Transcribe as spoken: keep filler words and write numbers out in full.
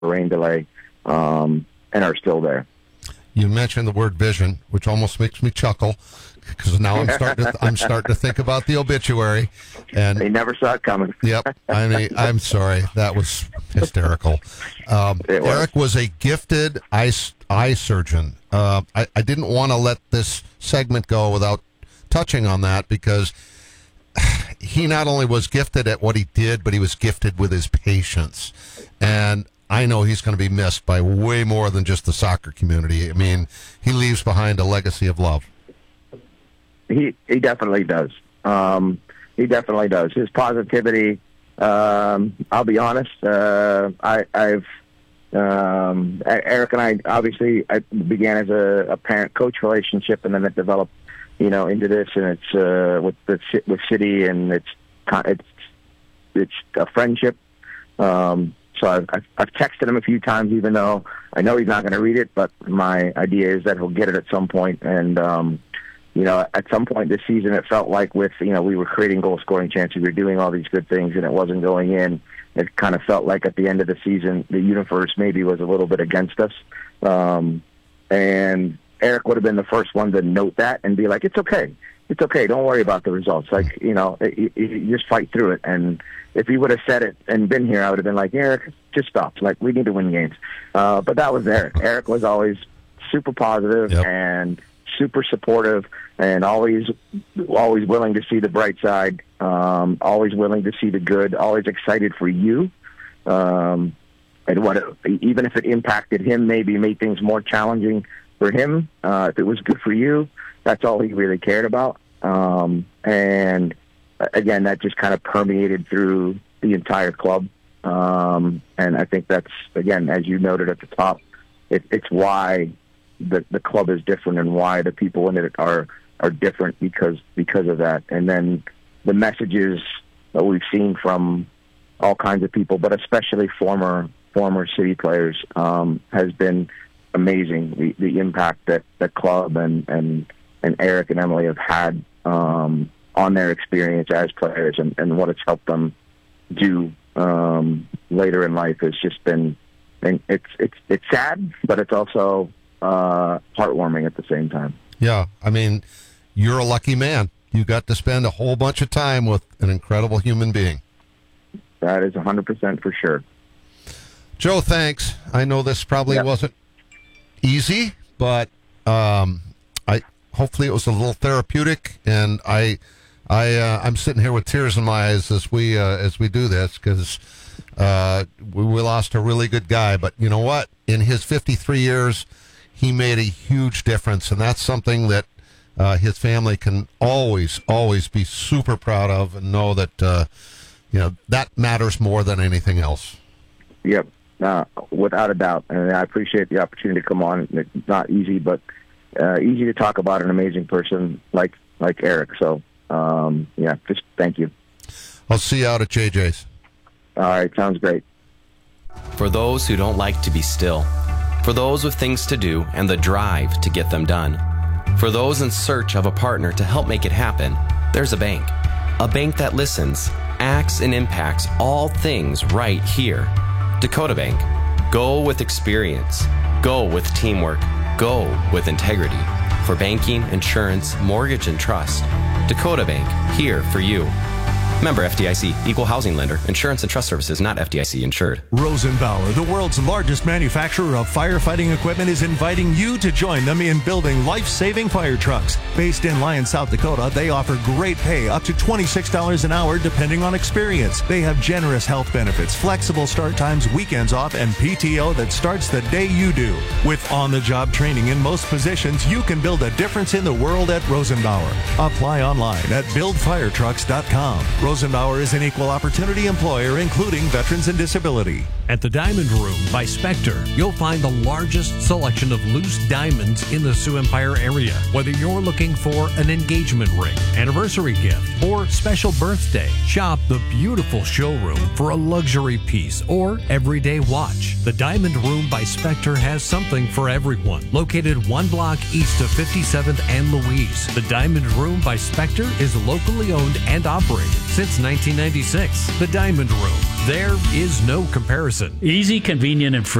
rain delay, um, and are still there. You mentioned the word vision, which almost makes me chuckle, because now I'm starting to I'm starting to think about the obituary, and they never saw it coming. Yep, I mean, I'm sorry, that was hysterical. Um, was. Eric was a gifted eye eye surgeon. Uh, I, I didn't want to let this segment go without touching on that, because he not only was gifted at what he did, but he was gifted with his patience, and I know he's going to be missed by way more than just the soccer community. I mean, he leaves behind a legacy of love. He he definitely does. Um, he definitely does. His positivity. Um, I'll be honest. Uh, I, I've um, Eric and I obviously I began as a, a parent-coach relationship, and then it developed, you know, into this, and it's uh, with the with City, and it's it's it's a friendship. Um, So I've, I've, I've texted him a few times, even though I know he's not going to read it, but my idea is that he'll get it at some point. And, um, you know, at some point this season, it felt like with, you know, we were creating goal-scoring chances, we were doing all these good things, and it wasn't going in. It kind of felt like at the end of the season, the universe maybe was a little bit against us. Um, and Eric would have been the first one to note that and be like, it's okay. It's okay. Don't worry about the results. Like, you know, you, you just fight through it. And if he would have said it and been here, I would have been like, Eric, just stop. Like, we need to win games. Uh, but that was Eric. Eric was always super positive yep. and super supportive, and always, always willing to see the bright side. Um, always willing to see the good. Always excited for you. Um, and what, it, even if it impacted him, maybe made things more challenging for him. Uh, if it was good for you, that's all he really cared about. Um, and again, that just kind of permeated through the entire club. Um, and I think that's, again, as you noted at the top, it, it's why the, the club is different and why the people in it are, are different because, because of that. And then the messages that we've seen from all kinds of people, but especially former, former City players, um, has been amazing. The, the impact that the club and, and, and Eric and Emily have had, um, on their experience as players and, and what it's helped them do um, later in life has just been, and it's it's it's sad, but it's also uh, heartwarming at the same time. Yeah, I mean, you're a lucky man. You got to spend a whole bunch of time with an incredible human being. That is one hundred percent for sure. Joe, thanks. I know this probably yep. wasn't easy, but um, I hopefully it was a little therapeutic, and I. I uh, I'm sitting here with tears in my eyes as we uh, as we do this because uh, we, we lost a really good guy. But you know what? In his fifty-three years, he made a huge difference, and that's something that uh, his family can always always be super proud of and know that uh, you know that matters more than anything else. Yep, uh, without a doubt, and I appreciate the opportunity to come on. It's not easy, but uh, easy to talk about an amazing person like like Eric. So. Um, yeah, just thank you. I'll see you out at J J's. All right, sounds great. For those who don't like to be still, for those with things to do and the drive to get them done, for those in search of a partner to help make it happen, there's a bank. A bank that listens, acts, and impacts all things right here. Dakota Bank. Go with experience. Go with teamwork. Go with integrity. For banking, insurance, mortgage, and trust, Dakota Bank, here for you. Member F D I C, Equal Housing Lender. Insurance and trust services not F D I C insured. Rosenbauer, the world's largest manufacturer of firefighting equipment, is inviting you to join them in building life-saving fire trucks. Based in Lyon, South Dakota, they offer great pay, up to twenty-six dollars an hour depending on experience. They have generous health benefits, flexible start times, weekends off, and P T O that starts the day you do. With on-the-job training in most positions, you can build a difference in the world at Rosenbauer. Apply online at build fire trucks dot com. Rosenbauer is an equal opportunity employer, including veterans and disability. At the Diamond Room by Spectre, you'll find the largest selection of loose diamonds in the Sioux Empire area. Whether you're looking for an engagement ring, anniversary gift, or special birthday, shop the beautiful showroom for a luxury piece or everyday watch. The Diamond Room by Spectre has something for everyone. Located one block east of fifty-seventh and Louise, the Diamond Room by Spectre is locally owned and operated since nineteen ninety-six. The Diamond Room. There is no comparison. Easy, convenient, and free.